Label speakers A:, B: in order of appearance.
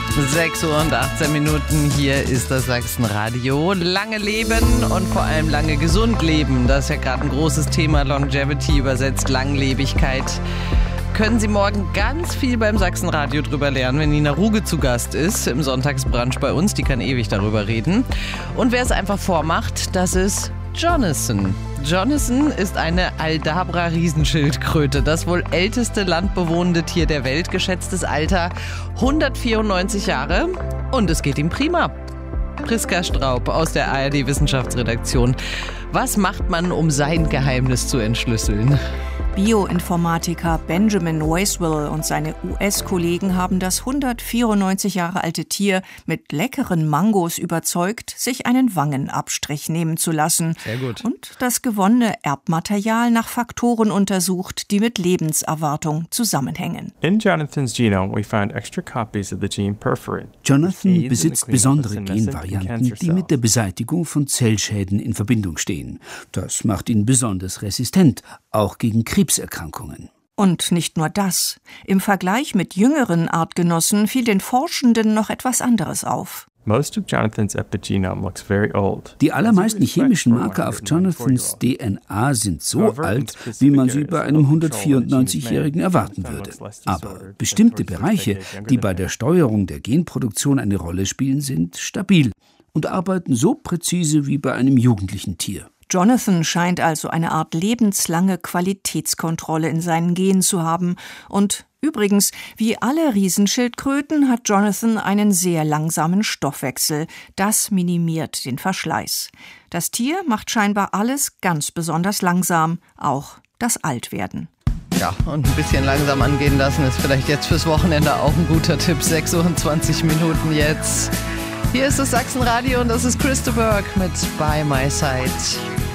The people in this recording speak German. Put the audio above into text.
A: 6:18 hier ist das Sachsenradio. Lange leben und vor allem lange gesund leben. Das ist ja gerade ein großes Thema. Longevity übersetzt Langlebigkeit. Können Sie morgen ganz viel beim Sachsenradio drüber lernen, wenn Nina Ruge zu Gast ist im Sonntagsbrunch bei uns. Die kann ewig darüber reden. Und wer es einfach vormacht, das ist Jonathan. Jonathan ist eine Aldabra-Riesenschildkröte, das wohl älteste landbewohnende Tier der Welt, geschätztes Alter 194 Jahre und es geht ihm prima. Priska Straub aus der ARD-Wissenschaftsredaktion. Was macht man, um sein Geheimnis zu entschlüsseln?
B: Bioinformatiker Benjamin Weiswell und seine US-Kollegen haben das 194 Jahre alte Tier mit leckeren Mangos überzeugt, sich einen Wangenabstrich nehmen zu lassen.
A: Sehr gut.
B: Und das gewonnene Erbmaterial nach Faktoren untersucht, die mit Lebenserwartung zusammenhängen.
C: In Jonathan's genome we found extra copies of the gene perforin.
D: Jonathan besitzt besondere Genvarianten, die mit der Beseitigung von Zellschäden in Verbindung stehen. Das macht ihn besonders resistent, auch gegen Krebserkrankungen.
B: Und nicht nur das. Im Vergleich mit jüngeren Artgenossen fiel den Forschenden noch etwas anderes auf.
C: Most of Jonathan's epigenome looks very old.
D: Die allermeisten chemischen Marker auf Jonathans DNA sind so alt, wie man sie bei einem 194-Jährigen erwarten würde. Aber bestimmte Bereiche, die bei der Steuerung der Genproduktion eine Rolle spielen, sind stabil und arbeiten so präzise wie bei einem jugendlichen Tier.
B: Jonathan scheint also eine Art lebenslange Qualitätskontrolle in seinen Genen zu haben. Und übrigens, wie alle Riesenschildkröten hat Jonathan einen sehr langsamen Stoffwechsel. Das minimiert den Verschleiß. Das Tier macht scheinbar alles ganz besonders langsam, auch das Altwerden.
A: Ja, und ein bisschen langsam angehen lassen ist vielleicht jetzt fürs Wochenende auch ein guter Tipp. 6:20 jetzt. Hier ist das Sachsenradio und das ist Christa Burke mit By My Side.